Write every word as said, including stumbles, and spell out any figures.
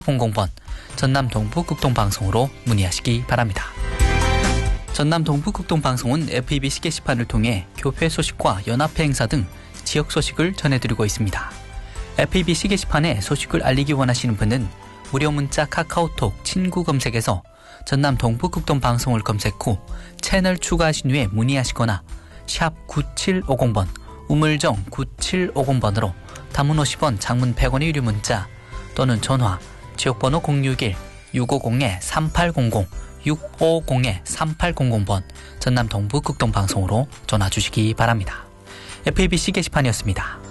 공공 번 전남 동부극동방송으로 문의하시기 바랍니다. 전남 동부극동방송은 에프이비씨 게시판을 통해 교회 소식과 연합회 행사 등 지역 소식을 전해드리고 있습니다. 에프이비씨 게시판에 소식을 알리기 원하시는 분은 무료 문자 카카오톡 친구 검색에서 전남 동부극동방송을 검색 후 채널 추가하신 후에 문의하시거나 샵 구칠오공 번 우물정 구칠오공 번으로 단문 오십 원, 장문 백 원의 유료 문자 또는 전화 지역번호 공육일 육오공 삼팔공공 육오공 삼팔공공 번 전남 동부극동방송으로 전화 주시기 바랍니다. 에프이비씨 게시판이었습니다.